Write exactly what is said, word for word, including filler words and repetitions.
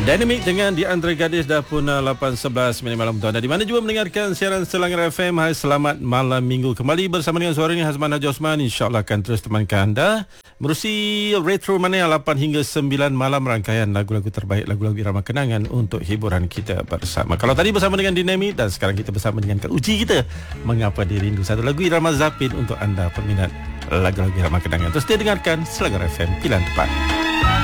Dynamic dengan Di Antara Gadis dah pun lapan sebelas minit malam tuan. Di mana juga mendengarkan siaran Selangor F M. Hai, selamat malam minggu. Kembali bersama dengan suara ini Hazman Haji Osman. InsyaAllah akan terus temankan anda menerusi Retro Mania lapan hingga sembilan malam, rangkaian lagu-lagu terbaik, lagu-lagu irama kenangan untuk hiburan kita bersama. Kalau tadi bersama dengan Dynamic, dan sekarang kita bersama dengan Kak Uji kita, Mengapa Dirindu, satu lagu irama Zapin untuk anda peminat lagu-lagu irama kenangan. Terus dia dengarkan Selangor F M, pilihan tepat.